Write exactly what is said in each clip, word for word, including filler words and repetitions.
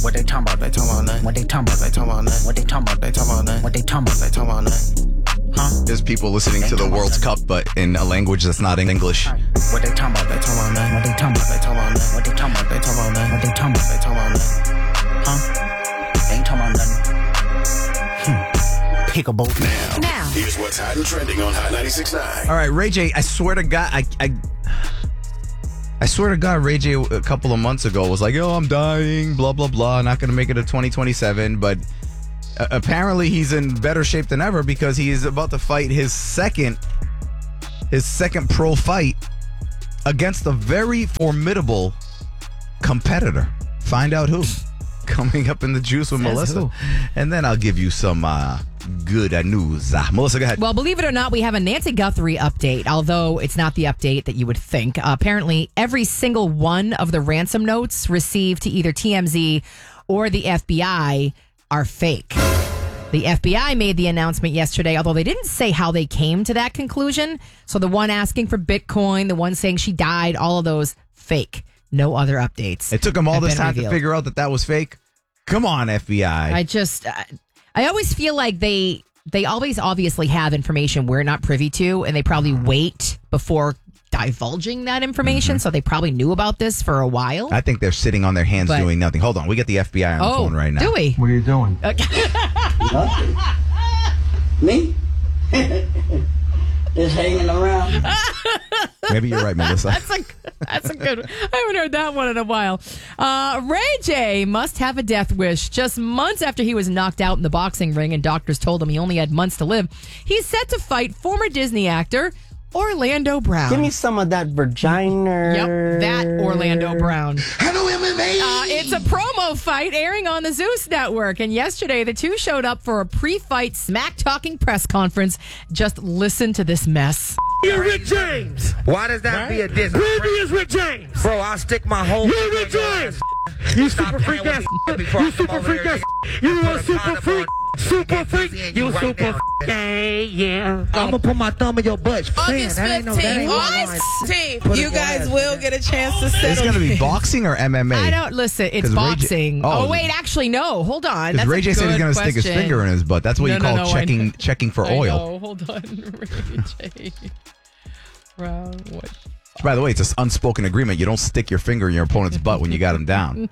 What they talking about? They talking about nothing. What they talking about? They talking about nothing. What they talking about? They talking about nothing. What they talking about? They talking about nothing. Huh? There's people listening to the World Cup, but in a language that's not in English. What they talking about? They talking about nothing. What they talking about? They talking about nothing. What they talking about? They talking about nothing. What they talking about? They talking about nothing. Huh? They ain't talking about nothing. Hmm. Pickable. Now, now, here's what's hot and trending on Hot ninety-six point nine. All right, Ray J, I swear to God, I, I, I swear to God, Ray J a couple of months ago was like, yo, I'm dying, blah, blah, blah, not going to make it to twenty twenty-seven, but uh, apparently he's in better shape than ever because he is about to fight his second, his second pro fight against a very formidable competitor. Find out who. Coming up in the juice with Says Melissa. who? And then I'll give you some uh, good news. Uh, Melissa, go ahead. Well, believe it or not, we have a Nancy Guthrie update, although it's not the update that you would think. Uh, apparently, every single one of the ransom notes received to either T M Z or the F B I are fake. The F B I made the announcement yesterday, although they didn't say how they came to that conclusion. So the one asking for Bitcoin, the one saying she died, all of those fake. No other updates. It took them all have this been time revealed. to figure out that that was fake. Come on, F B I. I just, uh, I always feel like they, they always obviously have information we're not privy to, and they probably wait before divulging that information. Mm-hmm. So they probably knew about this for a while. I think they're sitting on their hands But- doing nothing. Hold on. We got the F B I on the oh, phone right now. do we? What are you doing? Nothing. Me? Just hanging around. Maybe you're right, Melissa. That's a that's a good one. I haven't heard that one in a while. Uh, Ray J must have a death wish. Just months after he was knocked out in the boxing ring and doctors told him he only had months to live, he's set to fight former Disney actor Orlando Brown. Give me some of that vagina. Yep, that Orlando Brown. Hello, M M A. Uh, it's a promo fight airing on the Zeus Network. And yesterday, the two showed up for a pre-fight smack-talking press conference. Just listen to this mess. You're Rick James. Why does that be a Disney? Randy is Rick James. Bro, I'll stick my whole You're finger Rick in your James. ass. You Stop super freak playing ass. with me before I You come super over freak there. ass. You Put a a super condom freak. on. Super Can't freak. see it, You you a right super now. freak. Yeah, yeah. I'm gonna put my thumb in your butt. August Man, that ain't no- that ain't no line. fifteenth. Put You it guys on. will get a chance to settle. It's going to be boxing or M M A? I don't listen. It's 'Cause Ray J- boxing. oh. oh, wait, actually, no. Hold on. Because That's Ray a J said he's good going to stick his question. finger in his butt. That's what No, you no, call no, I checking know. checking for I oil. know. Hold on, Ray J. Brown. What? By the way, it's an unspoken agreement. You don't stick your finger in your opponent's butt when you got him down.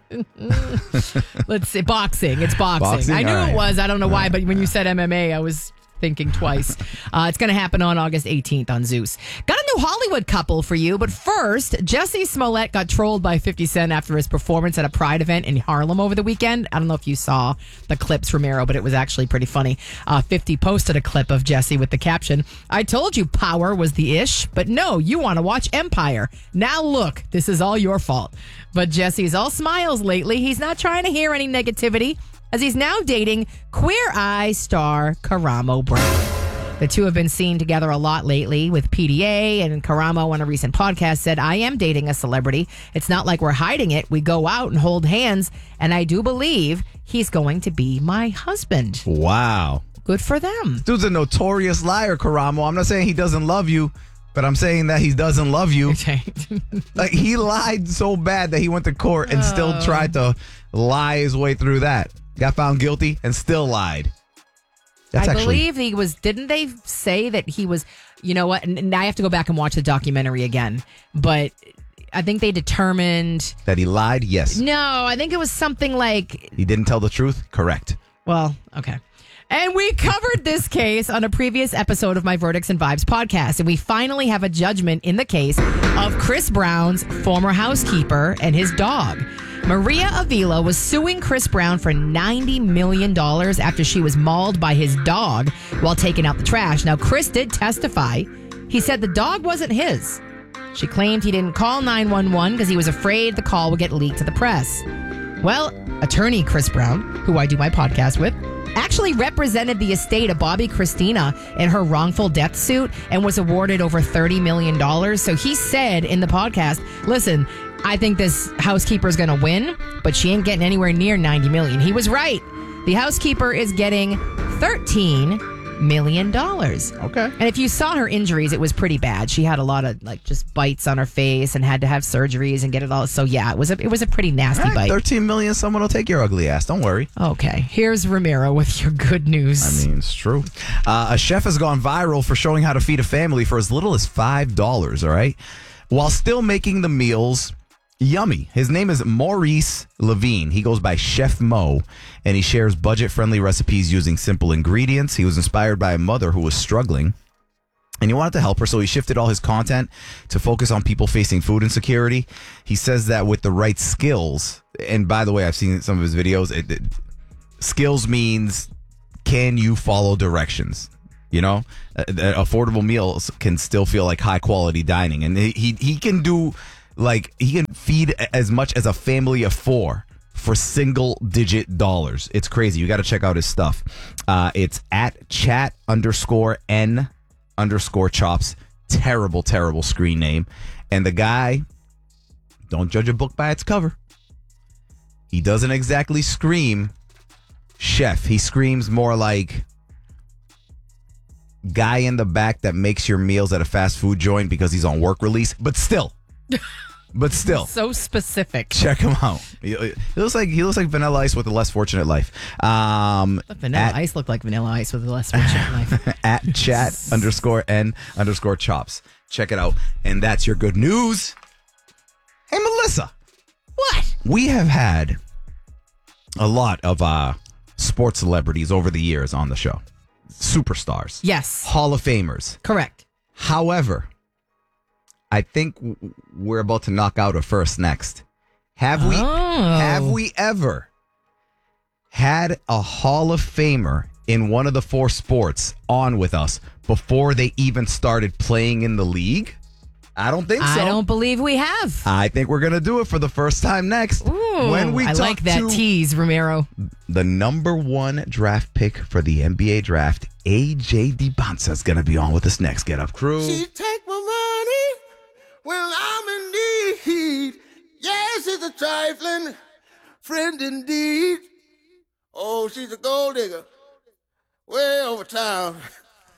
Let's see. Boxing. It's boxing. Boxing? I knew All right. it was. I don't know why, but when you said M M A, I was thinking twice. Uh, it's going to happen on August eighteenth on Zeus. Got a new Hollywood couple for you, but first, Jussie Smollett got trolled by fifty Cent after his performance at a Pride event in Harlem over the weekend. I don't know if you saw the clips, Romero, but it was actually pretty funny. Uh, fifty posted a clip of Jussie with the caption, "I told you power was the ish, but no, you want to watch Empire. Now look, this is all your fault." But Jesse's all smiles lately. He's not trying to hear any negativity, as he's now dating Queer Eye star Karamo Brown. The two have been seen together a lot lately with P D A, and Karamo on a recent podcast said, "I am dating a celebrity. It's not like we're hiding it. We go out and hold hands, and I do believe he's going to be my husband." Wow. Good for them. Dude's a notorious liar, Karamo. I'm not saying he doesn't love you, but I'm saying that he doesn't love you. Like, he lied so bad that he went to court and still Oh. tried to lie his way through that. Got found guilty and still lied. That's I actually believe he was, didn't they say that he was, you know what, and, and I have to go back and watch the documentary again, but I think they determined, that he lied. Yes. no, I think it was something like, He didn't tell the truth. Correct. well, okay. And we covered this case on a previous episode of my Verdicts and Vibes podcast, and we finally have a judgment in the case of Chris Brown's former housekeeper and his dog. Maria Avila was suing Chris Brown for ninety million dollars after she was mauled by his dog while taking out the trash. Now, Chris did testify. He said the dog wasn't his. She claimed he didn't call nine one one because he was afraid the call would get leaked to the press. Well, attorney Chris Brown, who I do my podcast with, actually represented the estate of Bobby Christina in her wrongful death suit and was awarded over thirty million dollars. So he said in the podcast, listen, I think this housekeeper is going to win, but she ain't getting anywhere near ninety million dollars. He was right. The housekeeper is getting thirteen million dollars. Okay. And if you saw her injuries, it was pretty bad. She had a lot of like just bites on her face and had to have surgeries and get it all. So yeah, it was a it was a pretty nasty All right, bite. thirteen million, someone will take your ugly ass. Don't worry. Okay, here's Ramiro with your good news. I mean, it's true. Uh, a chef has gone viral for showing how to feed a family for as little as five dollars, all right? While still making the meals yummy. His name is Maurice Levine. He goes by Chef Mo, and he shares budget-friendly recipes using simple ingredients. He was inspired by a mother who was struggling, and he wanted to help her, so he shifted all his content to focus on people facing food insecurity. He says that with the right skills, and by the way, I've seen some of his videos, it, it, skills means can you follow directions? You know, uh, uh, affordable meals can still feel like high-quality dining, and he, he, he can do... Like, he can feed as much as a family of four for single-digit dollars. It's crazy. You got to check out his stuff. Uh, it's at chat underscore N underscore chops. Terrible, terrible screen name. And the guy, don't judge a book by its cover. He doesn't exactly scream chef. He screams more like guy in the back that makes your meals at a fast food joint because he's on work release. But still... But still, so specific. Check him out. He, he looks like he looks like Vanilla Ice with a less fortunate life. Um, But Vanilla at, Ice looked like Vanilla Ice with a less fortunate life. at chat underscore N underscore chops. Check it out, and that's your good news. Hey, Melissa. What? We have had a lot of uh, sports celebrities over the years on the show. Superstars. Yes. Hall of Famers. Correct. However, I think w- we're about to knock out a first next. Have we Oh. have we ever had a Hall of Famer in one of the four sports on with us before they even started playing in the league? I don't think so. I don't believe we have. I think we're going to do it for the first time next. Ooh, when we I talk like that to tease, Ramiro. the number one draft pick for the N B A draft, A J DeBonsa, is going to be on with us next. Get up, crew. She take my money when I'm in need. Yes, she's a trifling friend indeed. Oh, she's a gold digger way over town.